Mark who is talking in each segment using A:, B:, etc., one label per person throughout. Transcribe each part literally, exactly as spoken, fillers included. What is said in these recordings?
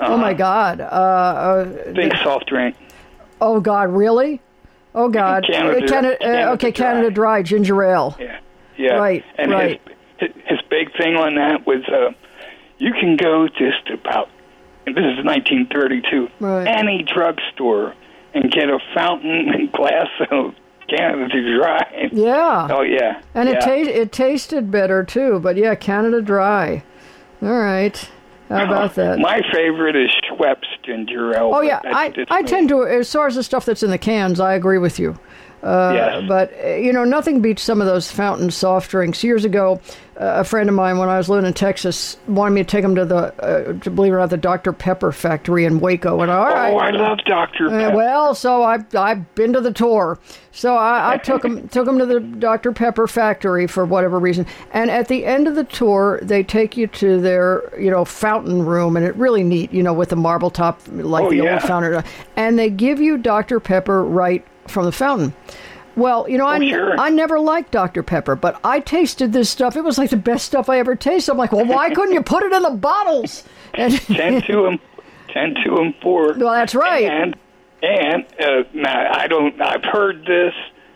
A: Uh-huh.
B: Oh, my God. Uh, uh,
A: Think soft drink.
B: Oh, God, really? Oh, God.
A: Canada,
B: uh, Canada,
A: Canada
B: uh, okay,
A: Dry.
B: Canada Dry ginger ale.
A: Yeah, yeah.
B: Right,
A: and
B: right.
A: His, his big thing on that was uh, you can go just about, this is nineteen thirty-two,
B: Right.
A: any drugstore and get a fountain glass of Canada Dry.
B: Yeah.
A: Oh, yeah.
B: And
A: yeah.
B: it, ta- it tasted better, too. But, yeah, Canada Dry. All right. How about that?
A: My favorite is Schweppes ginger ale.
B: Oh, yeah.
A: That,
B: I,
A: that's
B: I
A: me.
B: tend to, as far as the stuff that's in the cans, I agree with you. Uh,
A: Yes.
B: But, uh, you know, nothing beats some of those fountain soft drinks. Years ago, uh, a friend of mine, when I was living in Texas, wanted me to take him to the, uh, to believe it or not, the Doctor Pepper factory in Waco. And all right.
A: Oh, I love Doctor
B: Uh,
A: Pepper.
B: well, so I I've been to the tour, so I, I took him took him to the Doctor Pepper factory for whatever reason. And at the end of the tour, they take you to their you know fountain room, and it really neat, you know, with the marble top like
A: Oh,
B: the
A: yeah.
B: old fountain, and they give you Doctor Pepper right from the fountain. Well, you know, I,
A: sure.
B: I never liked Doctor Pepper, but I tasted this stuff. It was like the best stuff I ever tasted. I'm like, well, why couldn't you put it in the bottles? And
A: ten to and ten to and four.
B: Well, that's right.
A: And and uh, now I don't. I've heard this,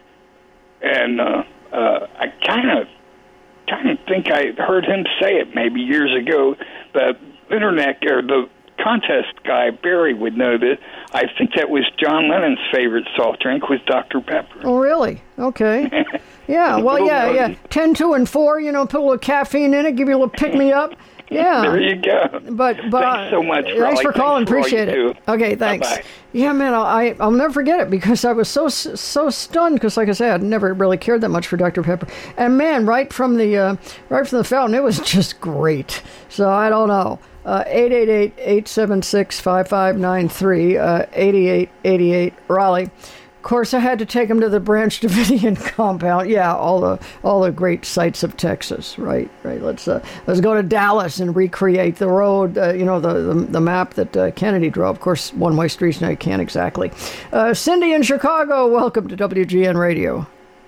A: and uh, uh, I kind of kind of think I heard him say it maybe years ago. The internet or the contest guy Barry would know this. I think that was John Lennon's favorite soft drink was Doctor Pepper.
B: Oh, really? Okay. Yeah, well,
A: Little
B: yeah,
A: known.
B: yeah. ten, two, and four, you know, put a little caffeine in it, give you a little pick-me-up. Yeah.
A: There you go.
B: But, but
A: Thanks so much,
B: Thanks
A: Raleigh.
B: for calling.
A: Thanks for all
B: Appreciate
A: you
B: it.
A: do.
B: Okay, thanks.
A: Bye-bye.
B: Yeah, man, I, I'll never forget it because I was so so stunned because, like I said, I'd never really cared that much for Doctor Pepper. And, man, right from the uh, right from the fountain, it was just great. So I don't know. Uh, eight eight eight, eight seven six, five five nine three, uh, eighty-eight eighty-eight, Raleigh. Of course, I had to take him to the Branch Davidian compound. Yeah, all the all the great sights of Texas. Right, right. Let's uh, let's go to Dallas and recreate the road. Uh, you know, the, the the map that uh, Kennedy drove. Of course, one-way streets now you can't exactly. Uh, Cindy in Chicago, welcome to W G N Radio.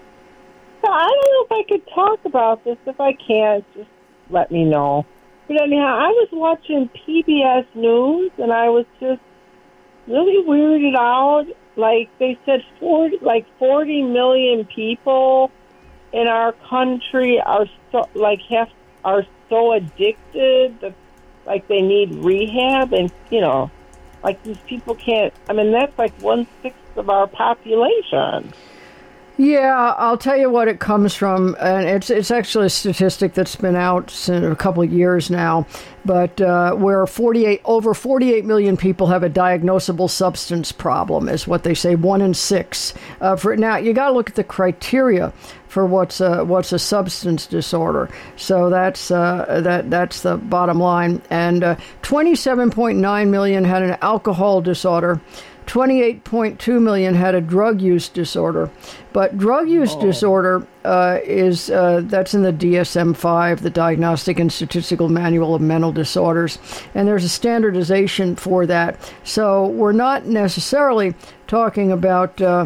C: I don't know if I could talk about this. If I can't, just let me know. But anyhow, I was watching P B S News, and I was just really weirded out. Like they said, forty, like forty million people in our country are so, like have are so addicted that like they need rehab, and you know, like these people can't. I mean, that's like one sixth of our population.
B: Yeah, I'll tell you what it comes from, and it's it's actually a statistic that's been out since a couple of years now, but uh, where forty-eight over forty-eight million people have a diagnosable substance problem, is what they say, one in six. Uh, for now, you got to look at the criteria for what's a, what's a substance disorder. So that's uh, that that's the bottom line. And uh, twenty-seven point nine million had an alcohol disorder. twenty-eight point two million had a drug use disorder, but drug use oh. disorder uh, is uh, that's in the D S M five, the Diagnostic and Statistical Manual of Mental Disorders, and there's a standardization for that. So we're not necessarily talking about uh,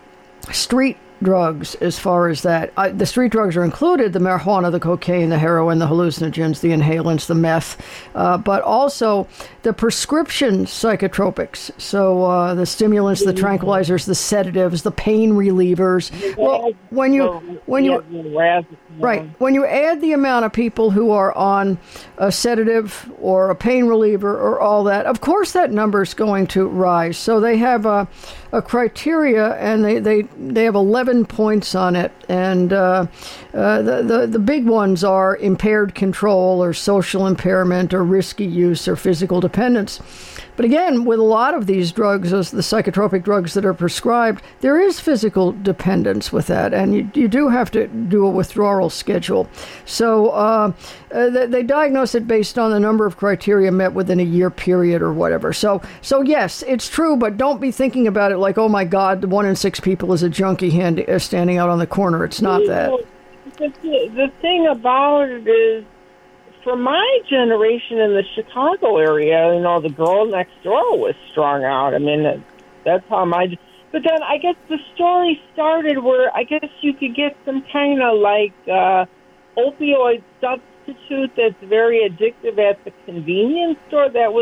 B: street drugs as far as that. Uh, the street drugs are included, the marijuana, the cocaine, the heroin, the hallucinogens, the inhalants, the meth, uh, but also the prescription psychotropics. So uh, the stimulants, the tranquilizers, the sedatives, the pain relievers. Well, when you when you right when you add the amount of people who are on a sedative or a pain reliever or all that, of course that number is going to rise. So they have a, a criteria, and they, they, they have eleven points on it, and uh, uh, the, the the big ones are impaired control or social impairment or risky use or physical dependence. But again, with a lot of these drugs, as the psychotropic drugs that are prescribed, there is physical dependence with that, and you, you do have to do a withdrawal schedule. So uh, uh, they, they diagnose it based on the number of criteria met within a year period or whatever. So, so yes, it's true, but don't be thinking about it like, oh my God, one in six people is a junkie hand, uh, standing out on the corner. It's not that.
C: The, the thing about it is, for my generation in the Chicago area, you know, the girl next door was strung out. I mean, that's how my... But then I guess the story started where I guess you could get some kind of like uh, opioid substitute that's very addictive at the convenience store. That was the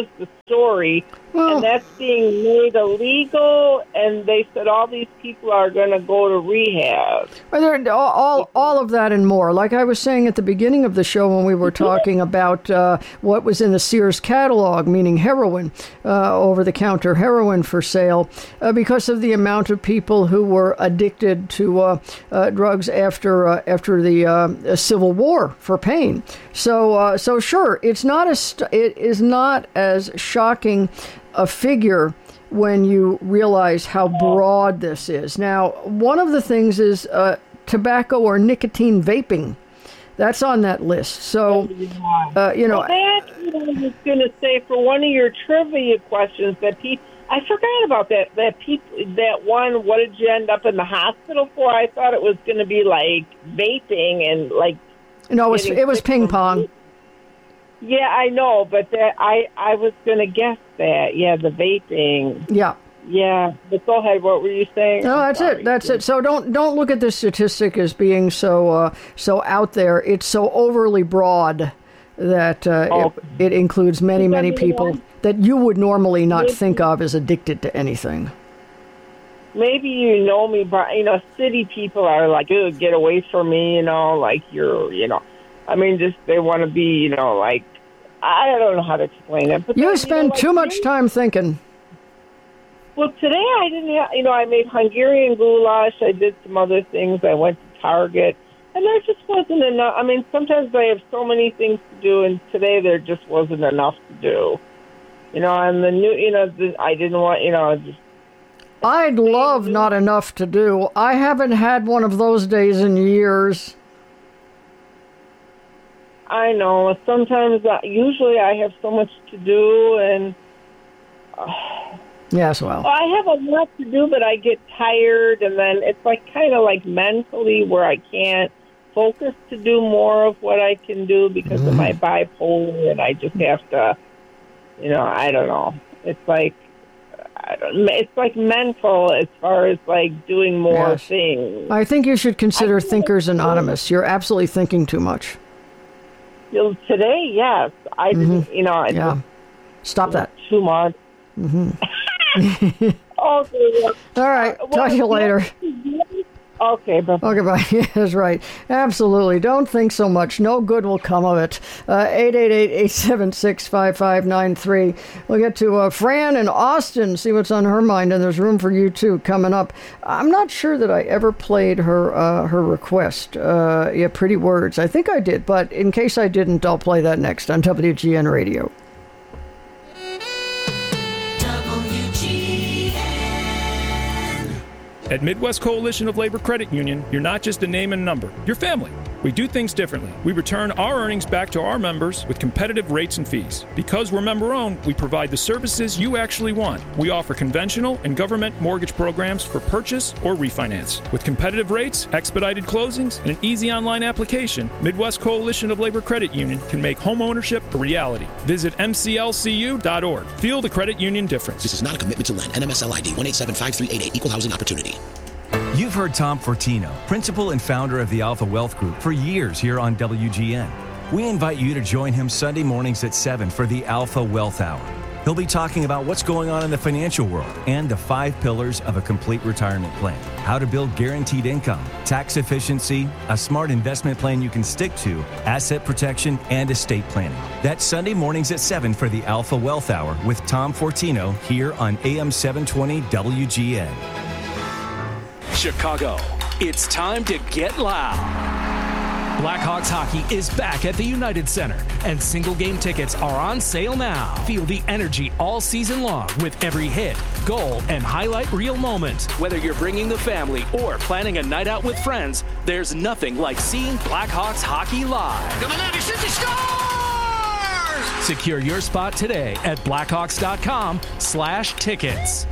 C: story,
B: Well,
C: and that's being made illegal, and they said all these people are going to go to rehab.
B: Well, there- all, all, all of that and more. Like I was saying at the beginning of the show when we were talking about uh, what was in the Sears catalog, meaning heroin, uh, over-the-counter heroin for sale, uh, because of the amount of people who were addicted to uh, uh, drugs after uh, after the uh, Civil War for pain. So, uh, so sure, it's not as st- it is not as shocking a figure when you realize how broad this is. Now, one of the things is uh, tobacco or nicotine vaping. That's on that list. So, uh, you know...
C: Well, that's what I was going to say for one of your trivia questions that people... I forgot about that. That people, that one, what did you end up in the hospital for? I thought it was going to be like vaping and like...
B: No, it was, it was ping pong.
C: Yeah, I know, but that I, I was going to guess that. Yeah, the vaping.
B: Yeah.
C: Yeah, but go ahead. What were you saying?
B: No, that's it. That's it. So don't don't look at this statistic as being so uh, so out there. It's so overly broad that uh,
C: Oh.
B: it, it includes many many people that you would normally not think of as addicted to anything.
C: Maybe you know me, but, you know, city people are like, "Ew, get away from me," you know, like you're, you know. I mean, just they want to be, you know, like, I don't know how to explain it. But
B: You
C: then,
B: spend
C: know, like,
B: too much
C: today-
B: time thinking.
C: Well, today I didn't have, you know, I made Hungarian goulash. I did some other things. I went to Target, and there just wasn't enough. I mean, sometimes I have so many things to do, and today there just wasn't enough to do. You know, and the new, you know, the, I didn't want, you know, just.
B: I'd love not enough to do. I haven't had one of those days in years.
C: I know. Sometimes, I, usually I have so much to do, and uh,
B: Yes, well.
C: I have a lot to do, but I get tired, and then it's like kind of like mentally where I can't focus to do more of what I can do because
B: Mm-hmm.
C: of my bipolar, and I just have to, you know, I don't know. It's like, I don't, it's like mental as far as like doing more
B: Yes.
C: things.
B: I think you should consider Thinkers Anonymous. You're absolutely thinking too much.
C: You know, today, yes, I didn't, you know, I
B: Mm-hmm. Yeah.
C: just
B: Stop that.
C: too much.
B: Mm-hmm.
C: Okay. Well,
B: All right.
C: uh,
B: Talk to you
C: well,
B: later.
C: Okay, bye.
B: Okay, bye. Yes, right. Absolutely. Don't think so much. No good will come of it. Uh, eight eight eight, eight seven six, five five nine three. We'll get to uh, Fran in Austin, see what's on her mind, and there's room for you, too, coming up. I'm not sure that I ever played her uh, her request. Uh, yeah, Pretty Words. I think I did, but in case I didn't, I'll play that next on W G N Radio.
D: At Midwest Coalition of Labor Credit Union, you're not just a name and number, you're family. We do things differently. We return our earnings back to our members with competitive rates and fees. Because we're member-owned, we provide the services you actually want. We offer conventional and government mortgage programs for purchase or refinance. With competitive rates, expedited closings, and an easy online application, Midwest Coalition of Labor Credit Union can make home ownership a reality. Visit M C L C U dot org. Feel the credit union difference.
E: This is not a commitment to lend. N M S L I D one eight seven five three eight eight. Equal housing opportunity.
F: You've heard Tom Fortino, principal and founder of the Alpha Wealth Group, for years here on W G N. We invite you to join him Sunday mornings at seven for the Alpha Wealth Hour. He'll be talking about what's going on in the financial world and the five pillars of a complete retirement plan. How to build guaranteed income, tax efficiency, a smart investment plan you can stick to, asset protection, and estate planning. That's Sunday mornings at seven for the Alpha Wealth Hour with Tom Fortino here on A M seven twenty W G N.
G: Chicago, it's time to get loud. Blackhawks hockey is back at the United Center, and single game tickets are on sale now. Feel the energy all season long with every hit, goal, and highlight reel moment. Whether you're bringing the family or planning a night out with friends, there's nothing like seeing Blackhawks hockey live. Secure your spot today at blackhawks dot com slash tickets.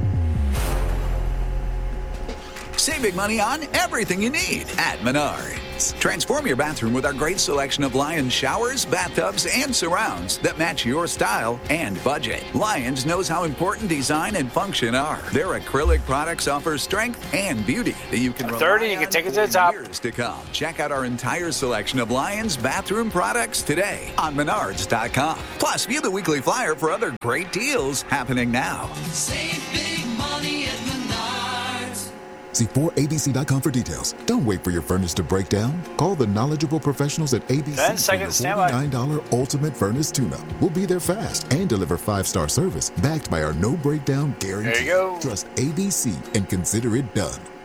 H: Save big money on everything you need at Menard. Lions. Transform your bathroom with our great selection of Lions showers, bathtubs, and surrounds that match your style and budget. Lions knows how important design and function are. Their acrylic products offer strength and beauty that you can
I: thirty, you can take it to the top.
H: Years to come. Check out our entire selection of Lions bathroom products today on Menards dot com. Plus, view the weekly flyer for other great deals happening now.
J: Save big money at Menards.
K: See four A B C dot com for details. Don't wait for your furnace to break down. Call the knowledgeable professionals at A B C for your forty-nine dollars Ultimate Furnace Tune-Up. We'll be there fast and deliver five-star service backed by our no breakdown guarantee.
I: There you go.
K: Trust A B C and consider it done.